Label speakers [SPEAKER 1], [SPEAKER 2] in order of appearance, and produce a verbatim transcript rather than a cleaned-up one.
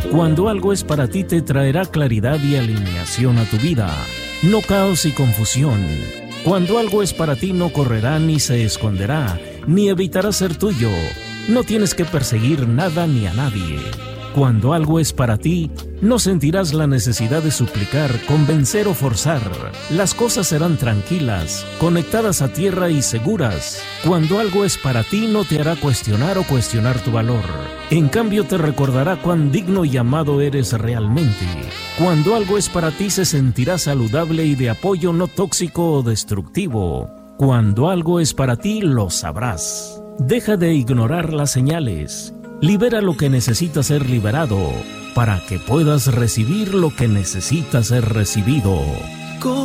[SPEAKER 1] Cuando algo es para ti, te traerá claridad y alineación a tu vida, no caos y confusión. Cuando algo es para ti, no correrá ni se esconderá, ni evitará ser tuyo. No tienes que perseguir nada ni a nadie. Cuando algo es para ti, no sentirás la necesidad de suplicar, convencer o forzar. Las cosas serán tranquilas, conectadas a tierra y seguras. Cuando algo es para ti, no te hará cuestionar o cuestionar tu valor. En cambio, te recordará cuán digno y amado eres realmente. Cuando algo es para ti, se sentirá saludable y de apoyo, no tóxico o destructivo. Cuando algo es para ti, lo sabrás. Deja de ignorar las señales. Libera lo que necesita ser liberado para que puedas recibir lo que necesita ser recibido.